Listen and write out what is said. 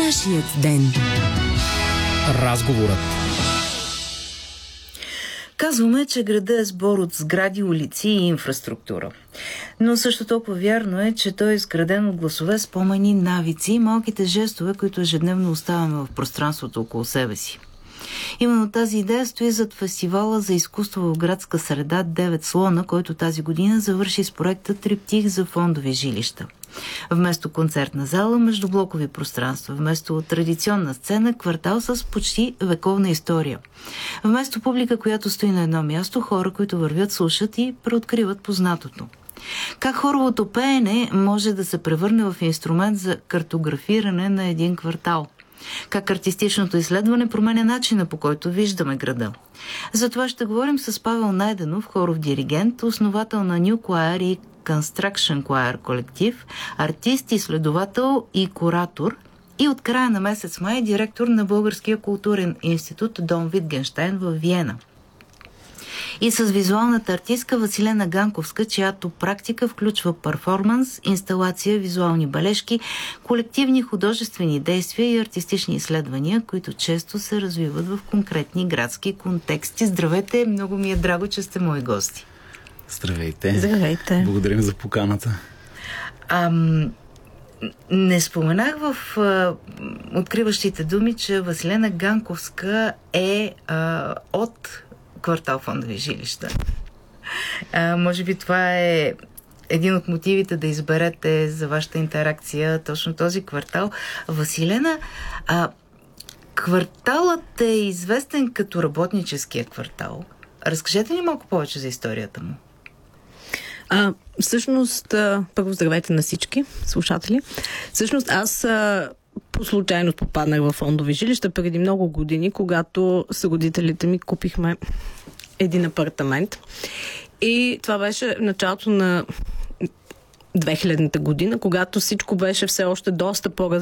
Нашият ден. Разговорът. Казваме, че града е сбор от сгради, улици и инфраструктура. Но също толкова вярно е, че той е изграден от гласове, спомени, навици и малките жестове, които ежедневно оставяме в пространството около себе си. Именно тази идея стои зад фестивала за изкуство в градска среда 9 слона, който тази година завърши с проекта Триптих за фондови жилища. Вместо концертна зала, междублокови пространства, вместо традиционна сцена, квартал с почти вековна история. Вместо публика, която стои на едно място, хора, които вървят, слушат и преоткриват познатото. Как хоровото пеене може да се превърне в инструмент за картографиране на един квартал? Как артистичното изследване променя начина, по който виждаме града? За това ще говорим с Павел Найденов, хоров диригент, основател на New Choir и Construction Choir колектив, артист, изследовател и куратор и от края на месец май директор на Българския културен институт Дом Витгенщайн в Виена. И с визуалната артистка Василена Ганковска, чиято практика включва перформанс, инсталация, визуални бележки, колективни художествени действия и артистични изследвания, които често се развиват в конкретни градски контексти. Здравейте, много ми е драго, че сте мои гости. Здравейте. Здравейте. Благодарим за поканата. Не споменах в откриващите думи, че Василена Ганковска е от квартал фондови жилища. Може би това е един от мотивите да изберете за вашата интеракция точно този квартал. Василена, кварталът е известен като работническия квартал. Разкажете ни малко повече за историята му. Всъщност, първо здравейте на всички слушатели. Всъщност аз по случайност попаднах в фондови жилища преди много години, когато с родителите ми купихме един апартамент. И това беше началото на 2000-та година, когато всичко беше все още доста по-различно